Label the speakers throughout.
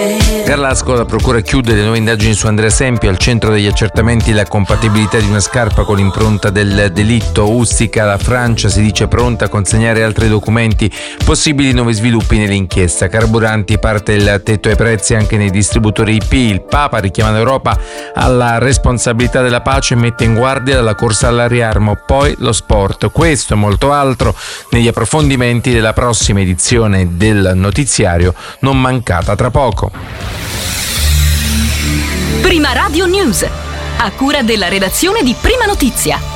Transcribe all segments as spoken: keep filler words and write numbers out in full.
Speaker 1: Garlasco, la procura chiude le nuove indagini su Andrea Sempio, al centro degli accertamenti la compatibilità di una scarpa con l'impronta del delitto. Ustica, la Francia si dice pronta a consegnare altri documenti, possibili nuovi sviluppi nell'inchiesta. Carburanti, parte il tetto ai prezzi anche nei distributori I P. Il Papa richiama l'Europa alla responsabilità della pace e mette in guardia dalla corsa al riarmo. Poi lo sport, questo e molto altro negli approfondimenti della prossima edizione del notiziario, non mancata tra poco.
Speaker 2: Prima Radio News, a cura della redazione di Prima Notizia.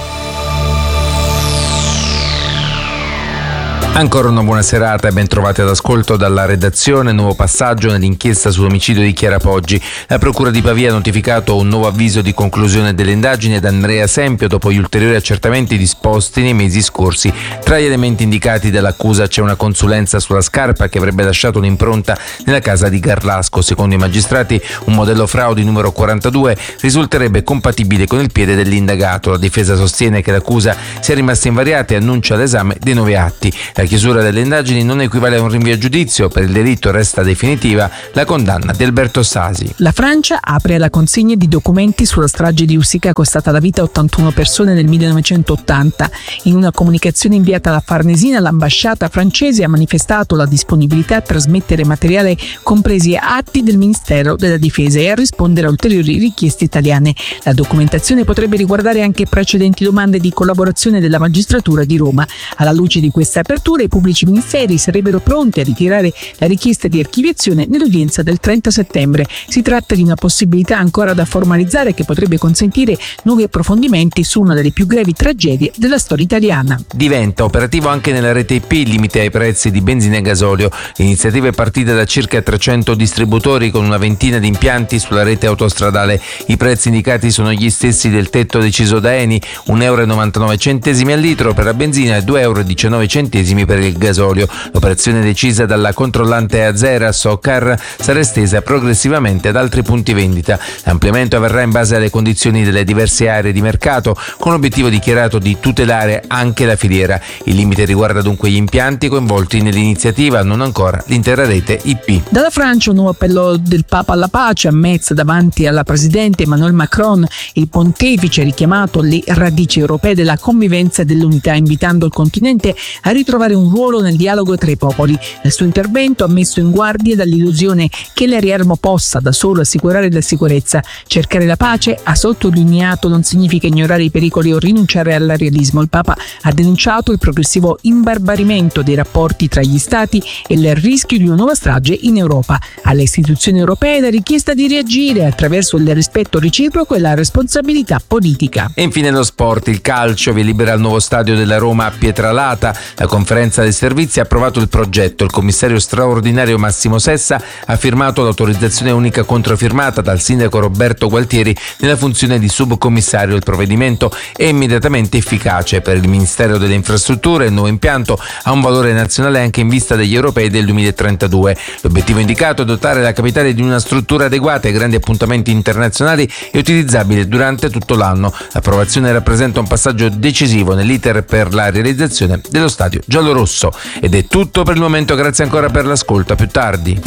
Speaker 1: Ancora una buona serata e ben trovati ad ascolto dalla redazione. Nuovo passaggio nell'inchiesta sull'omicidio di Chiara Poggi. La procura di Pavia ha notificato un nuovo avviso di conclusione delle indagini ad Andrea Sempio dopo gli ulteriori accertamenti disposti nei mesi scorsi. Tra gli elementi indicati dall'accusa c'è una consulenza sulla scarpa che avrebbe lasciato un'impronta nella casa di Garlasco. Secondo i magistrati, un modello Fraudi numero quarantadue risulterebbe compatibile con il piede dell'indagato. La difesa sostiene che l'accusa sia rimasta invariata e annuncia l'esame dei nuovi atti. La chiusura delle indagini non equivale a un rinvio a giudizio. Per il delitto resta definitiva la condanna di Alberto Sasi.
Speaker 3: La Francia apre alla consegna di documenti sulla strage di Ustica costata la vita a ottantuno persone nel millenovecentottanta. In una comunicazione inviata alla Farnesina, l'ambasciata francese ha manifestato la disponibilità a trasmettere materiale compresi atti del Ministero della Difesa e a rispondere a ulteriori richieste italiane. La documentazione potrebbe riguardare anche precedenti domande di collaborazione della magistratura di Roma. Alla luce di questa apertura, i pubblici ministeri sarebbero pronti a ritirare la richiesta di archiviazione nell'udienza del trenta settembre. Si tratta di una possibilità ancora da formalizzare che potrebbe consentire nuovi approfondimenti su una delle più gravi tragedie della storia italiana.
Speaker 1: Diventa operativo anche nella rete I P il limite ai prezzi di benzina e gasolio. L'iniziativa è partita da circa trecento distributori con una ventina di impianti sulla rete autostradale. I prezzi indicati sono gli stessi del tetto deciso da Eni, un euro e novantanove centesimi al litro per la benzina e due euro e diciannove centesimi per il gasolio. L'operazione decisa dalla controllante Azera Socar sarà estesa progressivamente ad altri punti vendita. L'ampliamento avverrà in base alle condizioni delle diverse aree di mercato, con l'obiettivo dichiarato di tutelare anche la filiera. Il limite riguarda dunque gli impianti coinvolti nell'iniziativa, non ancora l'intera rete I P.
Speaker 3: Dalla Francia un nuovo appello del Papa alla pace a Metz davanti alla presidente Emmanuel Macron. Il pontefice ha richiamato le radici europee della convivenza e dell'unità, invitando il continente a ritrovare un ruolo nel dialogo tra i popoli. Nel suo intervento ha messo in guardia dall'illusione che l'Ariarmo possa da solo assicurare la sicurezza. Cercare la pace, ha sottolineato, non significa ignorare i pericoli o rinunciare all'arealismo. Il Papa ha denunciato il progressivo imbarbarimento dei rapporti tra gli Stati e il rischio di una nuova strage in Europa. Alle istituzioni europee la richiesta di reagire attraverso il rispetto reciproco e la responsabilità politica.
Speaker 1: E infine lo sport, il calcio, vi libera il nuovo stadio della Roma a Pietralata. La conferenza dei servizi ha approvato il progetto. Il commissario straordinario Massimo Sessa ha firmato l'autorizzazione unica controfirmata dal sindaco Roberto Gualtieri nella funzione di subcommissario. Il provvedimento è immediatamente efficace. Per il Ministero delle Infrastrutture il nuovo impianto ha un valore nazionale anche in vista degli europei del duemilatrentadue. L'obiettivo indicato è dotare la capitale di una struttura adeguata ai grandi appuntamenti internazionali e utilizzabile durante tutto l'anno. L'approvazione rappresenta un passaggio decisivo nell'iter per la realizzazione dello stadio giallorosso. Ed è tutto per il momento, grazie ancora per l'ascolto, a più tardi.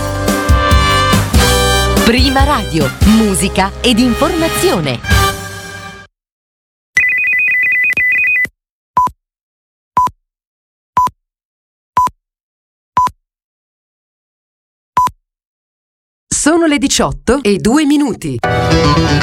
Speaker 2: Prima Radio, musica ed informazione. Sono le diciotto e due minuti.